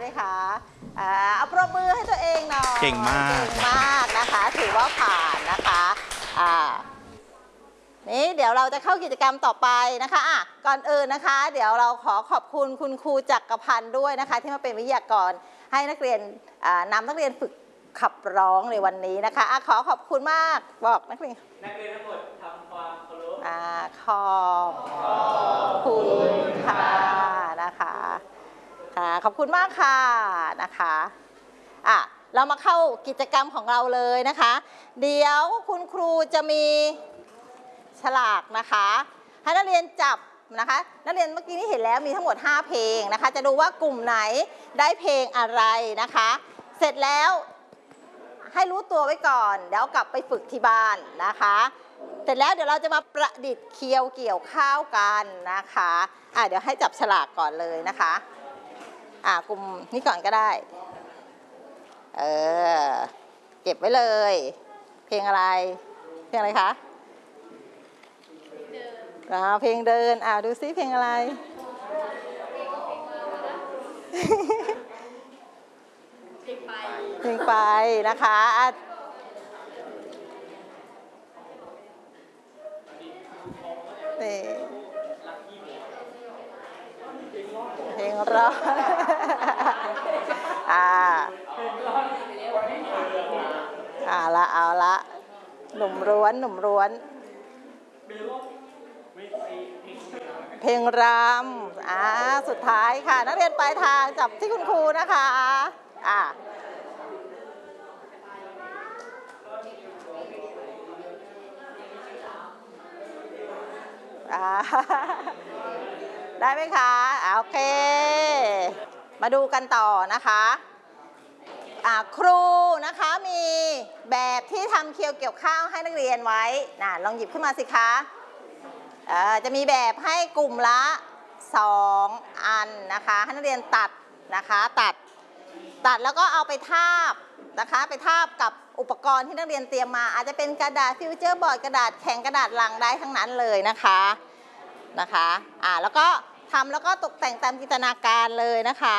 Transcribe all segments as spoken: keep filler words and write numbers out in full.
ไหมคะอ่าเอาปรบมือให้ตัวเองหน่อยเก่งมากเก่งมากนะคะถือว่าผ่านนะคะอ่านี่เดี๋ยวเราจะเข้ากิจกรรมต่อไปนะคะอ่ะก่อนอื่นนะคะเดี๋ยวเราขอขอบคุณคุณครูจักรพันธ์ด้วยนะคะที่มาเป็นวิทยากรให้นักเรียนนำนักเรียนฝึกขับร้องในวันนี้นะคะอะขอขอบคุณมากบอกนักเรียนนักเรียนทั้งหมดทำความเคารพอ่าขอบคุณค่ะนะคะค่ะขอบคุณมากค่ะนะคะอ่ะเรามาเข้ากิจกรรมของเราเลยนะคะเดี๋ยวคุณครูจะมีฉลากนะคะให้นักเรียนจับนะคะนักเรียนเมื่อกี้นี้เห็นแล้วมีทั้งหมดห้าเพลงนะคะจะดูว่ากลุ่มไหนได้เพลงอะไรนะคะเสร็จแล้วให้รู้ตัวไว้ก่อนเดี๋ยวกลับไปฝึกที่บ้านนะคะเสร็จแล้วเดี๋ยวเราจะมาประดิษฐ์เคียวเกี่ยวข้าวกันนะคะอ่ะเดี๋ยวให้จับฉลากก่อนเลยนะคะอ่ะกลุ่มนี้ก่อนก็ได้เออเก็บไว้เลยเพลงอะไรเพลงอะไรคะอ่าเพลงเดินอ่าดูซิเพลงอะไรเพลงไปเพลงไปนะคะนี่เพลงร้องอ่าอ่าละเอาละหนุ่มร้วนหนุ่มร้วนเพลงรำอ่าสุดท้ายค่ะนักเรียนปลายทางจับที่คุณครูนะคะอ่าได้ไหมคะโอเคมาดูกันต่อนะคะครูนะคะมีแบบที่ทำเคียวเกี่ยวข้าวให้นักเรียนไว้นะลองหยิบขึ้นมาสิคะจะมีแบบให้กลุ่มละสองอันนะคะให้นักเรียนตัดนะคะตัดตัดแล้วก็เอาไปทาบนะคะไปทาบกับอุปกรณ์ที่นักเรียนเตรียมมาอาจจะเป็นกระดาษฟิวเจอร์บอร์ดกระดาษแข็งกระดาษลังได้ทั้งนั้นเลยนะคะนะคะอ่าแล้วก็ทำแล้วก็ตกแต่งตามจินตนาการเลยนะคะ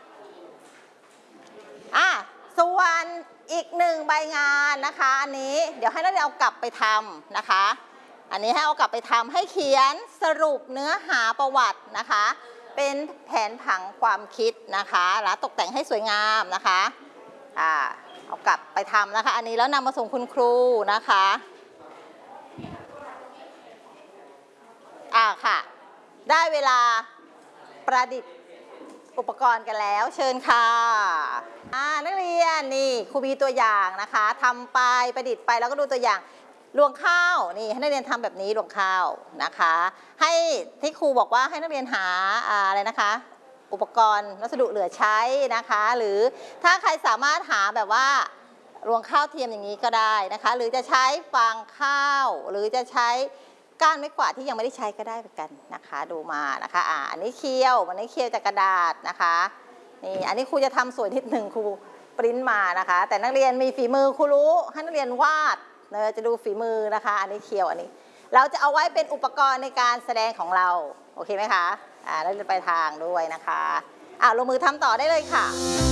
อ่ะส่วนอีกหนึ่งใบงานนะคะอันนี้เดี๋ยวให้นักเรียนเอากลับไปทำนะคะอันนี้ให้เอากลับไปทำให้เขียนสรุปเนื้อหาประวัตินะคะเป็นแผนผังความคิดนะคะแล้วตกแต่งให้สวยงามนะคะอ่าเอากลับไปทำนะคะอันนี้แล้วนำมาส่งคุณครูนะคะอ่าค่ะได้เวลาประดิษฐ์อุปกรณ์กันแล้วเชิญค่ะอ่านักเรียนนี่ครูมีตัวอย่างนะคะทำไปประดิษฐ์ไปแล้วก็ดูตัวอย่างรวงข้าวนี่ให้นักเรียนทำแบบนี้รวงข้าวนะคะให้ที่ครูบอกว่าให้นักเรียนหาอะไรนะคะอุปกรณ์วัสดุเหลือใช้นะคะหรือถ้าใครสามารถหาแบบว่ารวงข้าวเทียมอย่างนี้ก็ได้นะคะหรือจะใช้ฟางข้าวหรือจะใช้ก้านไม้กวาดที่ยังไม่ได้ใช้ก็ได้เหมือนกันนะคะดูมานะคะอ่าอันนี้เคี้ยวอันนี้เคี้ยวจากกระดาษนะคะนี่อันนี้ครูจะทำสวยนิดหนึ่งครูปริ้นมานะคะแต่นักเรียนมีฝีมือครูรู้ให้นักเรียนวาดเนอะจะดูฝีมือนะคะอันนี้เคี้ยวอันนี้เราจะเอาไว้เป็นอุปกรณ์ในการแสดงของเราโอเคไหมคะอ่าแล้วจะไปทางด้วยนะคะอ่าลงมือทำต่อได้เลยค่ะ